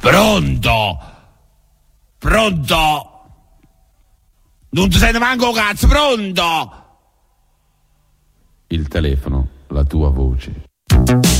Pronto? Non ti sento manco cazzo, pronto? Il telefono, la tua voce.